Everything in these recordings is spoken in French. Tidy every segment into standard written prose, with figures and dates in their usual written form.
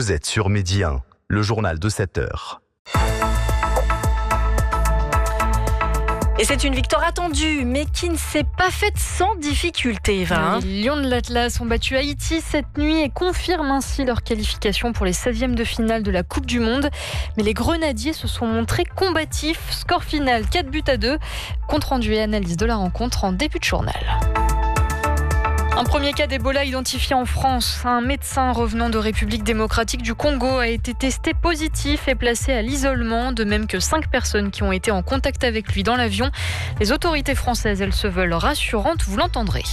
Vous êtes sur Midi 1, le journal de 7h. Et c'est une victoire attendue, mais qui ne s'est pas faite sans difficulté, Eva. Les Lions de l'Atlas ont battu Haïti cette nuit et confirment ainsi leur qualification pour les 16e de finale de la Coupe du Monde. Mais les Grenadiers se sont montrés combatifs. Score final 4-2. Compte rendu et analyse de la rencontre en début de journal. Un premier cas d'Ebola identifié en France. Un médecin revenant de République démocratique du Congo a été testé positif et placé à l'isolement, de même que 5 personnes qui ont été en contact avec lui dans l'avion. Les autorités françaises, elles se veulent rassurantes, vous l'entendrez.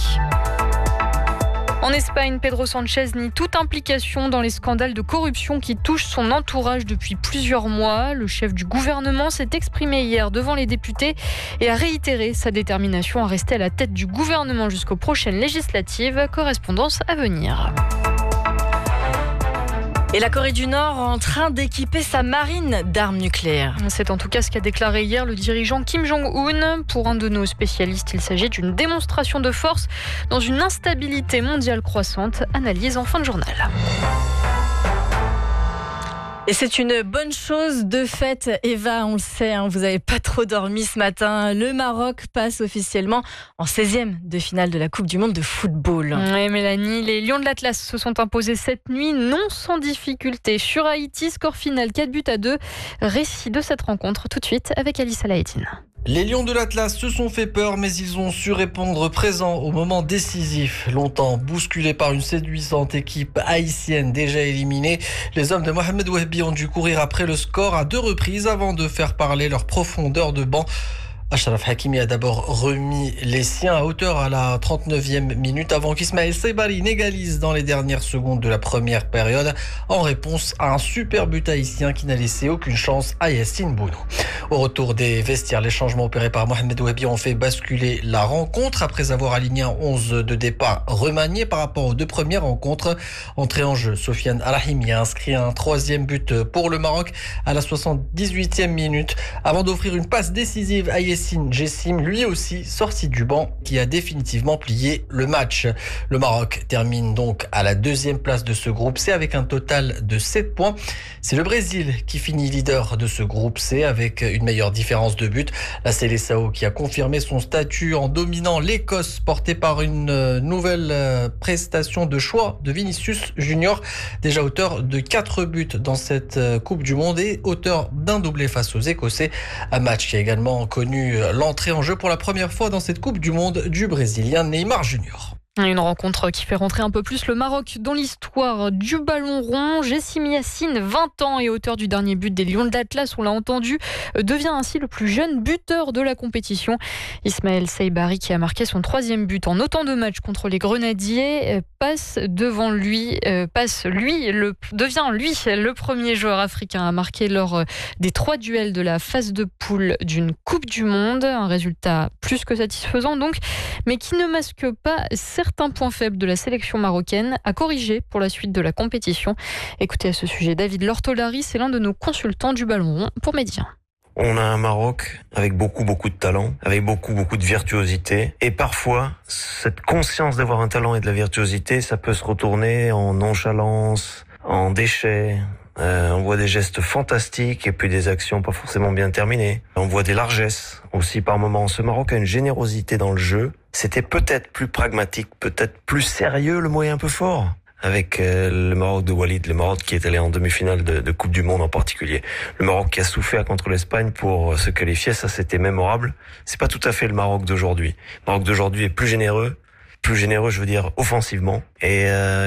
En Espagne, Pedro Sánchez nie toute implication dans les scandales de corruption qui touchent son entourage depuis plusieurs mois. Le chef du gouvernement s'est exprimé hier devant les députés et a réitéré sa détermination à rester à la tête du gouvernement jusqu'aux prochaines législatives. Correspondance à venir. Et la Corée du Nord en train d'équiper sa marine d'armes nucléaires. C'est en tout cas ce qu'a déclaré hier le dirigeant Kim Jong-un. Pour un de nos spécialistes, il s'agit d'une démonstration de force dans une instabilité mondiale croissante. Analyse en fin de journal. Et c'est une bonne chose de fait, Eva, on le sait, vous n'avez pas trop dormi ce matin. Le Maroc passe officiellement en 16e de finale de la Coupe du Monde de football. Oui, Mélanie, les Lions de l'Atlas se sont imposés cette nuit, non sans difficulté. Sur Haïti, score final 4-2. Récit de cette rencontre tout de suite avec Alice Alaïdine. Les Lions de l'Atlas se sont fait peur, mais ils ont su répondre présent au moment décisif. Longtemps bousculés par une séduisante équipe haïtienne déjà éliminée, les hommes de Mohamed Wahbi ont dû courir après le score à 2 reprises avant de faire parler leur profondeur de banc. Achraf Hakimi a d'abord remis les siens à hauteur à la 39e minute avant qu'Ismaël Saibari n'égalise dans les dernières secondes de la première période en réponse à un super but haïtien qui n'a laissé aucune chance à Yassine Bounou. Au retour des vestiaires, les changements opérés par Mohamed Wahbi ont fait basculer la rencontre après avoir aligné un 11 de départ remanié par rapport aux 2 premières rencontres. Entrée en jeu, Sofiane Rahimi a inscrit un 3e but pour le Maroc à la 78e minute avant d'offrir une passe décisive à Yassine Jessim, lui aussi sorti du banc, qui a définitivement plié le match. Le Maroc termine donc à la 2e place de ce groupe C avec un total de 7 points. C'est le Brésil qui finit leader de ce groupe C avec une meilleure différence de but. La Seleção qui a confirmé son statut en dominant l'Écosse, portée par une nouvelle prestation de choix de Vinicius Junior, déjà auteur de 4 buts dans cette Coupe du Monde et auteur d'un doublé face aux Écossais. Un match qui a également connu l'entrée en jeu pour la première fois dans cette Coupe du Monde du Brésilien Neymar Junior. Une rencontre qui fait rentrer un peu plus le Maroc dans l'histoire du ballon rond. Jessim Yassine, 20 ans et auteur du dernier but des Lions de l'Atlas, on l'a entendu, devient ainsi le plus jeune buteur de la compétition. Ismaël Saibari, qui a marqué son 3e but en autant de matchs contre les Grenadiers, devient lui le premier joueur africain à marquer lors des 3 duels de la phase de poule d'une Coupe du Monde. Un résultat plus que satisfaisant donc, mais qui ne masque pas certains points faibles de la sélection marocaine à corriger pour la suite de la compétition. Écoutez à ce sujet David Lortolari, c'est l'un de nos consultants du ballon rond pour Midi 1. On a un Maroc avec beaucoup de talent, avec beaucoup de virtuosité. Et parfois, cette conscience d'avoir un talent et de la virtuosité, ça peut se retourner en nonchalance, en déchet. On voit des gestes fantastiques et puis des actions pas forcément bien terminées. On voit des largesses aussi par moments. Ce Maroc a une générosité dans le jeu. C'était peut-être plus pragmatique, peut-être plus sérieux, le mot est un peu fort. Avec le Maroc de Walid, le Maroc qui est allé en demi-finale de Coupe du Monde en particulier. Le Maroc qui a souffert contre l'Espagne pour se qualifier, ça c'était mémorable. C'est pas tout à fait le Maroc d'aujourd'hui. Le Maroc d'aujourd'hui est plus généreux je veux dire offensivement. Et